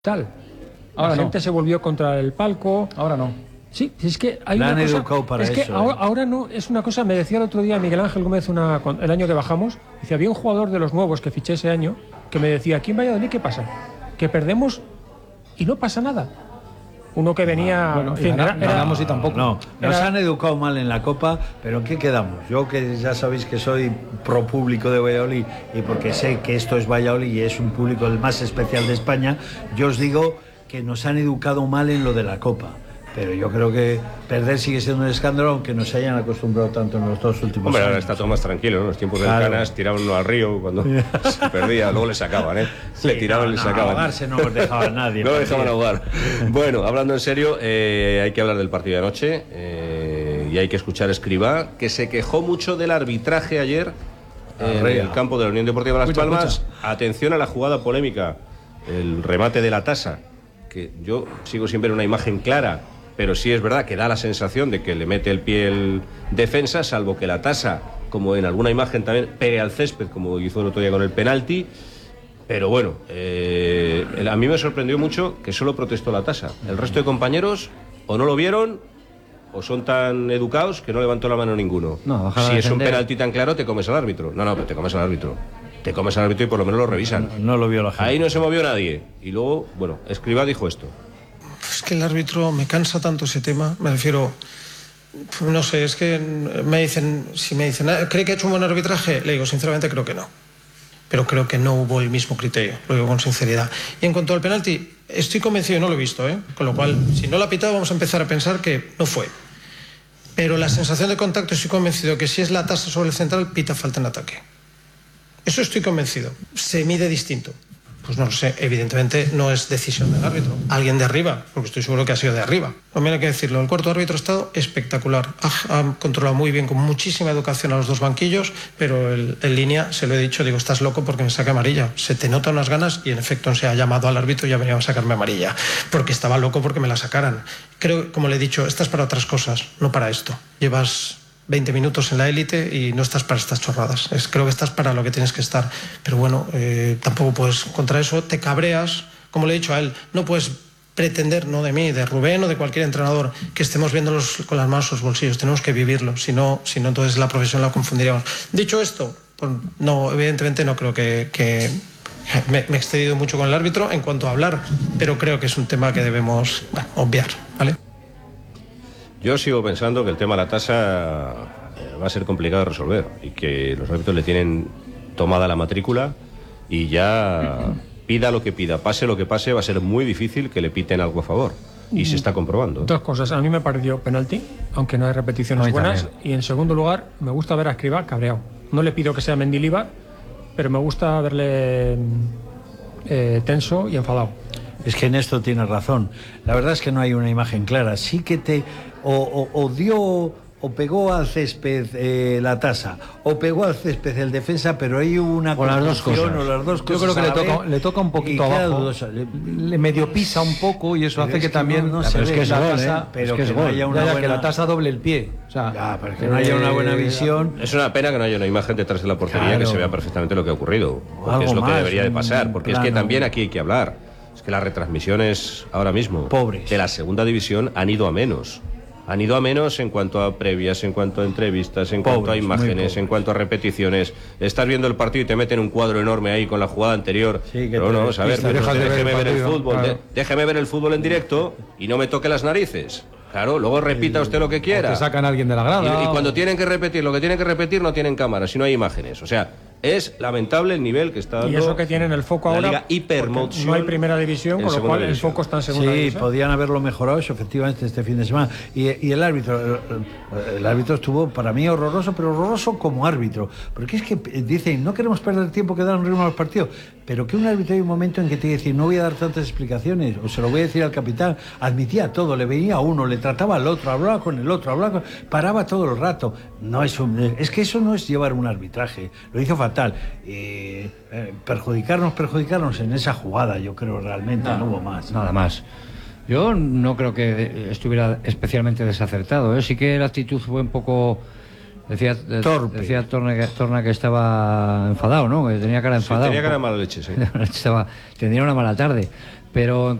tal. Ahora La gente se volvió contra el palco. Ahora no. Sí, es que hay La una han cosa, educado para es que eso, ahora no, es una cosa, me decía el otro día Miguel Ángel Gómez, el año que bajamos, dice, había un jugador de los nuevos que fiché ese año, que me decía, aquí en Valladolid, ¿qué pasa? Que perdemos y no pasa nada. Uno que venía... Bueno, en fin, ganamos y tampoco. No, nos han educado mal en la Copa, pero ¿en qué quedamos? Yo, que ya sabéis que soy pro público de Valladolid y porque sé que esto es Valladolid y es un público el más especial de España, yo os digo que nos han educado mal en lo de la Copa. Pero yo creo que perder sigue siendo un escándalo, aunque nos hayan acostumbrado tanto en los dos últimos Hombre, años. ahora está todo más tranquilo, ¿no? En los tiempos del Claro. Canas tiraban uno al río cuando se perdía, luego le sacaban, ¿eh? Le tiraban y le sacaban. Ahogarse no nos dejaba nadie. No lo dejaban ahogar. Bueno, hablando en serio, hay que hablar del partido de anoche y hay que escuchar a Escribá, que se quejó mucho del arbitraje ayer en el campo de la Unión Deportiva Las Palmas. Atención a la jugada polémica, el remate de la tasa, que yo sigo siempre en una imagen clara, pero sí es verdad que da la sensación de que le mete el pie el defensa, salvo que la tasa, como en alguna imagen también, pegue al césped, como hizo el otro día con el penalti. Pero bueno, a mí me sorprendió mucho que solo protestó la tasa. El resto de compañeros o no lo vieron o son tan educados que no levantó la mano ninguno. No, si es un penalti tan claro, te comes al árbitro. No, pero te comes al árbitro. Te comes al árbitro y por lo menos lo revisan. No lo vio la gente. Ahí no se movió nadie. Y luego, bueno, Escribá dijo esto. Es que el árbitro me cansa tanto ese tema, me refiero, no sé, es que si me dicen, ¿cree que ha hecho un buen arbitraje? Le digo, sinceramente creo que no, pero creo que no hubo el mismo criterio, lo digo con sinceridad. Y en cuanto al penalti, estoy convencido, no lo he visto, con lo cual, si no lo ha pitado, vamos a empezar a pensar que no fue. Pero la sensación de contacto, estoy convencido que si es la tasa sobre el central, pita falta en ataque. Eso estoy convencido. Se mide distinto. Pues no lo sé, evidentemente no es decisión del árbitro. Alguien de arriba, porque estoy seguro que ha sido de arriba. También hay que decirlo, el cuarto árbitro ha estado espectacular. Ha controlado muy bien, con muchísima educación a los dos banquillos, pero en línea se lo he dicho, digo, estás loco porque me saca amarilla. Se te notan unas ganas y en efecto se ha llamado al árbitro y ya venía a sacarme amarilla, porque estaba loco porque me la sacaran. Creo, como le he dicho, estás para otras cosas, no para esto. Llevas 20 minutos en la élite y no estás para estas chorradas. Creo que estás para lo que tienes que estar. Pero bueno, tampoco puedes, contra eso te cabreas, como le he dicho a él, no puedes pretender, no de mí, de Rubén o de cualquier entrenador, que estemos viéndolos con las manos en los bolsillos. Tenemos que vivirlo, si no entonces la profesión la confundiríamos. Dicho esto, pues, no, evidentemente no creo que me he excedido mucho con el árbitro en cuanto a hablar, pero creo que es un tema que debemos obviar, ¿vale? Yo sigo pensando que el tema de la tasa va a ser complicado de resolver y que los árbitros le tienen tomada la matrícula y ya pida lo que pida, pase lo que pase, va a ser muy difícil que le piten algo a favor. Y se está comprobando. Dos cosas. A mí me pareció penalti, aunque no hay repeticiones buenas. También. Y en segundo lugar, me gusta ver a Escribá cabreado. No le pido que sea Mendilibar, pero me gusta verle tenso y enfadado. Es que en esto tienes razón. La verdad es que no hay una imagen clara. Sí que te... O dio o pegó al césped la tasa o pegó al césped el defensa, pero hay una confusión o las dos cosas. Yo creo que le toca un poquito abajo, le medio pisa un poco y eso hace que también no se ve la gol, tasa, pero que no haya una buena... que la tasa doble el pie, o sea, ya, pero que no haya una buena visión. Es una pena que no haya una imagen detrás de la portería que se vea perfectamente lo que ha ocurrido, porque es lo que debería de pasar, porque es que también aquí hay que hablar. Es que las retransmisiones ahora mismo pobres de la segunda división han ido a menos. Han ido a menos en cuanto a previas, en cuanto a entrevistas, en cuanto a imágenes, en cuanto a repeticiones. Estás viendo el partido y te meten un cuadro enorme ahí con la jugada anterior. Sí, pero no, a ver, déjeme ver el fútbol, claro. Déjeme ver el fútbol en directo y no me toque las narices. Claro, luego repita usted lo que quiera. O te sacan a alguien de la grada. Y cuando tienen que repetir lo que tienen que repetir, no tienen cámara, si no hay imágenes. O sea, es lamentable el nivel que está dando. Y eso que tienen el foco ahora. Liga hipermotion. No hay primera división, con lo cual el foco está en segunda división. Sí, podían haberlo mejorado eso, efectivamente, este fin de semana. Y el árbitro estuvo para mí horroroso, pero horroroso como árbitro. Porque es que dicen, no queremos perder tiempo que dar un ritmo a los partidos. Pero que un árbitro hay un momento en que te dice, no voy a dar tantas explicaciones, o se lo voy a decir al capitán, admitía todo, le veía a uno, le trataba al otro, hablaba con el otro, paraba todo el rato. No es que eso no es llevar un arbitraje, lo hizo fatal. Perjudicarnos en esa jugada, yo creo realmente, no hubo más. Nada más. Yo no creo que estuviera especialmente desacertado, ¿eh? Sí que la actitud fue un poco Decía Torna que estaba enfadado, ¿no? Que tenía cara enfadado. Sí, tenía cara de mala leche, sí. Tendría una mala tarde. Pero